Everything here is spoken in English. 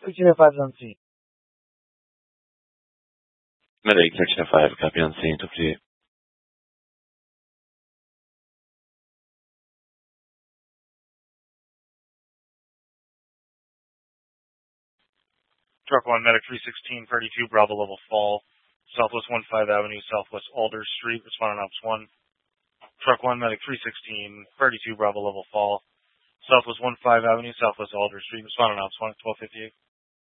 1305 is on scene. Medic 1305, copy on scene, 58. Truck 1, Medic 316, 32, Bravo level fall. Southwest 15 Avenue, Southwest Alder Street, responding Ops 1. Truck 1, Medic 316, 32, Bravo level fall. Southwest 15 Avenue, Southwest Alder Street, responding Ops 1, 1258.